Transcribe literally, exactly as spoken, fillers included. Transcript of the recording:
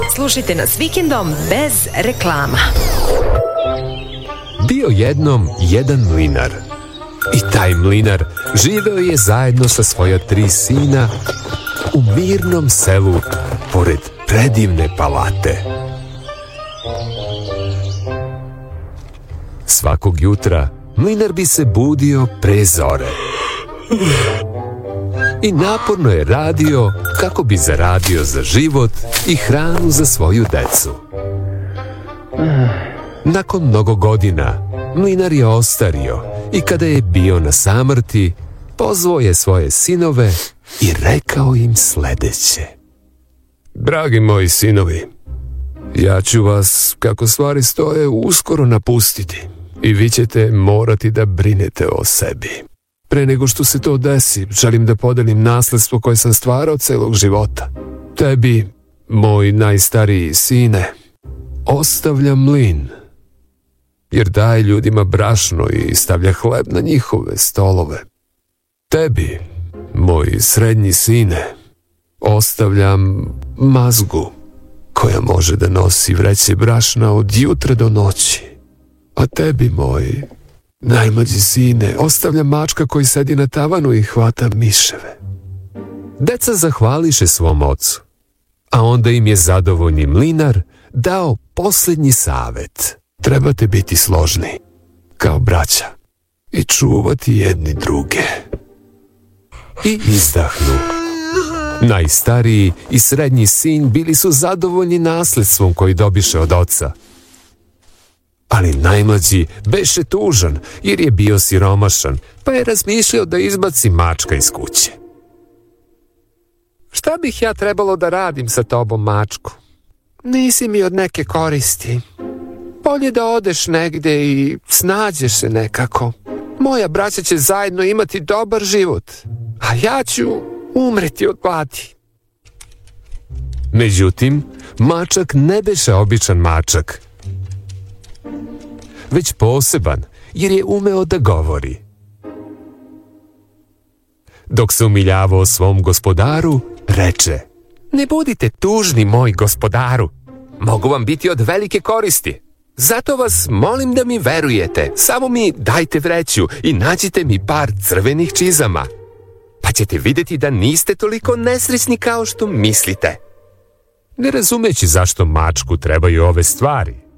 Slušajte nas vikendom bez reklama. Bio jednom jedan mlinar. I taj mlinar živeo je zajedno sa svoja tri sina u mirnom selu pored predivne palate. Svakog jutra mlinar bi se budio pre zore i naporno je radio kako bi zaradio za život i hranu za svoju decu. Nakon mnogo godina mlinar je ostario i kada je bio na samrti, pozvao je svoje sinove i rekao im sledeće. Dragi moji sinovi, ja ću vas, kako stvari stoje, uskoro napustiti i vi ćete morati da brinete o sebi. Pre nego što se to desi, želim da podelim nasledstvo koje sam stvarao celog života. Tebi, moj najstariji sine, ostavljam mlin, jer daje ljudima brašno i stavlja hleb na njihove stolove. Tebi, moj srednji sine, ostavljam mazgu koja može da nosi vreće brašna od jutra do noći. A tebi, moj najmlađi sine, ostavljam mačka koji sedi na tavanu i hvata miševe. Deca zahvališe svom ocu, a onda im je zadovoljni mlinar dao posljednji savet. Trebate biti složni, kao braća, i čuvati jedni druge. I izdahnu. Najstariji i srednji sin bili su zadovoljni nasledstvom koji dobiše od oca. Ali najmlađi beše tužan jer je bio siromašan, pa je razmišljao da izbaci mačka iz kuće. Šta bih ja trebalo da radim sa tobom, mačku? Nisi mi od neke koristi. Bolje da odeš negde i snađeš se nekako. Moja braća će zajedno imati dobar život, a ja ću umreti od gladi. Međutim, mačak ne beše običan mačak, već poseban, jer je umeo da govori. Dok se umiljavao svom gospodaru, reče: Ne budite tužni, moj gospodaru. Mogu vam biti od velike koristi. Zato vas molim da mi verujete. Samo mi dajte vreću i nađite mi par crvenih čizama. Pa ćete vidjeti da niste toliko nesrećni kao što mislite. Ne razumeći zašto mačku trebaju ove stvari,